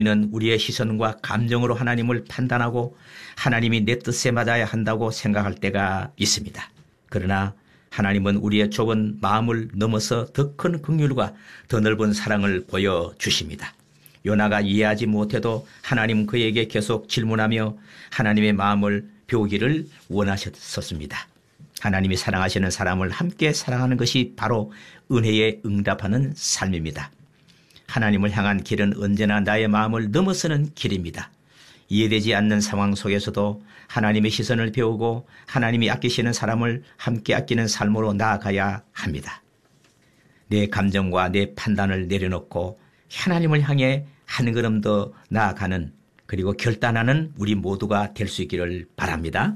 우리는 우리의 시선과 감정으로 하나님을 판단하고 하나님이 내 뜻에 맞아야 한다고 생각할 때가 있습니다. 그러나 하나님은 우리의 좁은 마음을 넘어서 더 큰 긍휼과 더 넓은 사랑을 보여주십니다. 요나가 이해하지 못해도 하나님 그에게 계속 질문하며 하나님의 마음을 배우기를 원하셨습니다. 하나님이 사랑하시는 사람을 함께 사랑하는 것이 바로 은혜에 응답하는 삶입니다. 하나님을 향한 길은 언제나 나의 마음을 넘어서는 길입니다. 이해되지 않는 상황 속에서도 하나님의 시선을 배우고 하나님이 아끼시는 사람을 함께 아끼는 삶으로 나아가야 합니다. 내 감정과 내 판단을 내려놓고 하나님을 향해 한 걸음 더 나아가는, 그리고 결단하는 우리 모두가 될 수 있기를 바랍니다.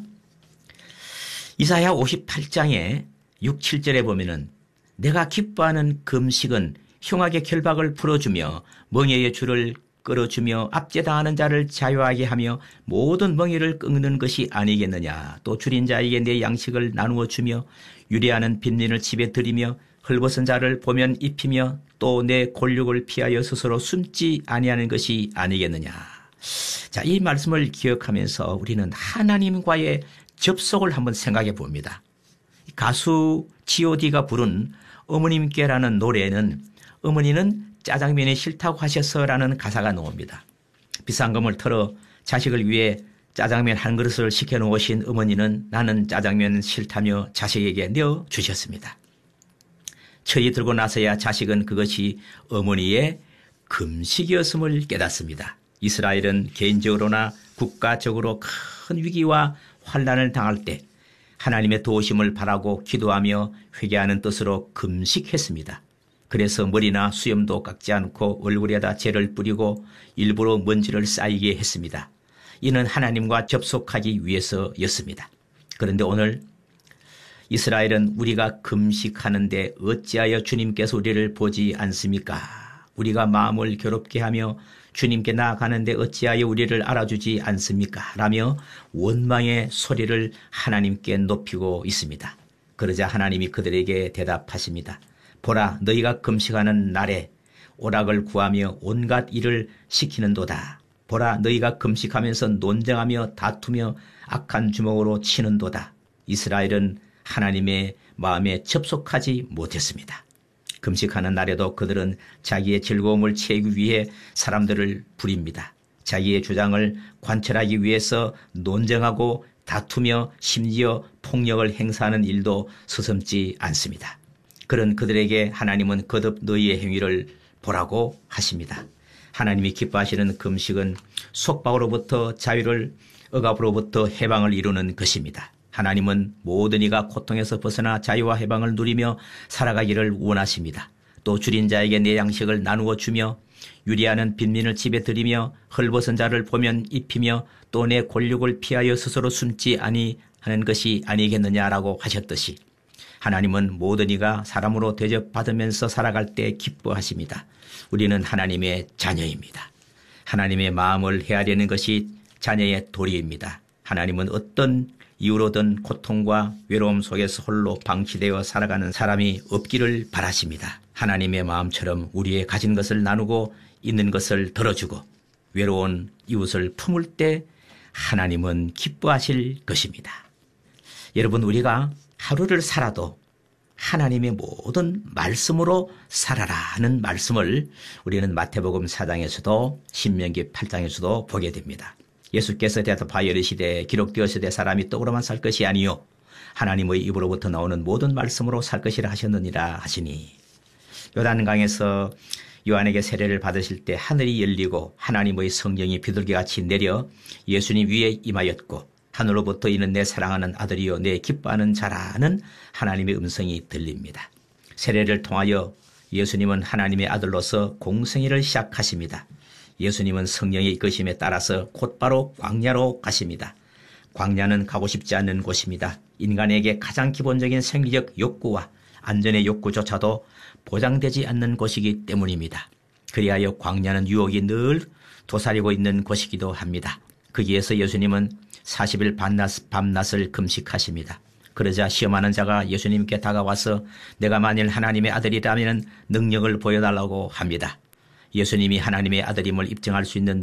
이사야 58장에 6, 7절에 보면은 내가 기뻐하는 금식은 흉악의 결박을 풀어주며 멍에의 줄을 끌어주며 압제당하는 자를 자유하게 하며 모든 멍에를 끊는 것이 아니겠느냐. 또 줄인 자에게 내 양식을 나누어 주며 유리하는 빈민을 집에 들이며 헐벗은 자를 보면 입히며 또 내 곤욕을 피하여 스스로 숨지 아니하는 것이 아니겠느냐. 자, 이 말씀을 기억하면서 우리는 하나님과의 접속을 한번 생각해 봅니다. 가수 G.O.D가 부른 어머님께라는 노래는 어머니는 짜장면이 싫다고 하셔서라는 가사가 나옵니다. 비싼 금을 털어 자식을 위해 짜장면 한 그릇을 시켜놓으신 어머니는 나는 짜장면 싫다며 자식에게 내어주셨습니다. 철이 들고 나서야 자식은 그것이 어머니의 금식이었음을 깨닫습니다. 이스라엘은 개인적으로나 국가적으로 큰 위기와 환난을 당할 때 하나님의 도우심을 바라고 기도하며 회개하는 뜻으로 금식했습니다. 그래서 머리나 수염도 깎지 않고 얼굴에다 재를 뿌리고 일부러 먼지를 쌓이게 했습니다. 이는 하나님과 접속하기 위해서였습니다. 그런데 오늘 이스라엘은 우리가 금식하는데 어찌하여 주님께서 우리를 보지 않습니까? 우리가 마음을 괴롭게 하며 주님께 나아가는데 어찌하여 우리를 알아주지 않습니까? 라며 원망의 소리를 하나님께 높이고 있습니다. 그러자 하나님이 그들에게 대답하십니다. 보라, 너희가 금식하는 날에 오락을 구하며 온갖 일을 시키는도다. 보라, 너희가 금식하면서 논쟁하며 다투며 악한 주먹으로 치는도다. 이스라엘은 하나님의 마음에 접속하지 못했습니다. 금식하는 날에도 그들은 자기의 즐거움을 채우기 위해 사람들을 부립니다. 자기의 주장을 관철하기 위해서 논쟁하고 다투며 심지어 폭력을 행사하는 일도 서슴지 않습니다. 그런 그들에게 하나님은 거듭 너희의 행위를 보라고 하십니다. 하나님이 기뻐하시는 금식은 속박으로부터 자유를, 억압으로부터 해방을 이루는 것입니다. 하나님은 모든 이가 고통에서 벗어나 자유와 해방을 누리며 살아가기를 원하십니다. 또 줄인 자에게 내 양식을 나누어 주며 유리하는 빈민을 집에 들이며 헐벗은 자를 보면 입히며 또 내 곤욕을 피하여 스스로 숨지 아니하는 것이 아니겠느냐라고 하셨듯이 하나님은 모든 이가 사람으로 대접받으면서 살아갈 때 기뻐하십니다. 우리는 하나님의 자녀입니다. 하나님의 마음을 헤아리는 것이 자녀의 도리입니다. 하나님은 어떤 이유로든 고통과 외로움 속에서 홀로 방치되어 살아가는 사람이 없기를 바라십니다. 하나님의 마음처럼 우리의 가진 것을 나누고 있는 것을 덜어주고 외로운 이웃을 품을 때 하나님은 기뻐하실 것입니다. 여러분, 우리가 하루를 살아도 하나님의 모든 말씀으로 살아라 하는 말씀을 우리는 마태복음 4장에서도 신명기 8장에서도 보게 됩니다. 예수께서 대답하여 이르시되 기록되었으되 사람이 떡으로만 살 것이 아니요 하나님의 입으로부터 나오는 모든 말씀으로 살 것이라 하셨느니라 하시니, 요단강에서 요한에게 세례를 받으실 때 하늘이 열리고 하나님의 성령이 비둘기같이 내려 예수님 위에 임하였고 하늘로부터 이는 내 사랑하는 아들이요 내 기뻐하는 자라는 하나님의 음성이 들립니다. 세례를 통하여 예수님은 하나님의 아들로서 공생애를 시작하십니다. 예수님은 성령의 이끄심에 따라서 곧바로 광야로 가십니다. 광야는 가고 싶지 않는 곳입니다. 인간에게 가장 기본적인 생리적 욕구와 안전의 욕구조차도 보장되지 않는 곳이기 때문입니다. 그리하여 광야는 유혹이 늘 도사리고 있는 곳이기도 합니다. 거기에서 예수님은 40일 밤낮을 금식하십니다. 그러자 시험하는 자가 예수님께 다가와서 내가 만일 하나님의 아들이라면 능력을 보여달라고 합니다. 예수님이 하나님의 아들임을 입증할 수 있는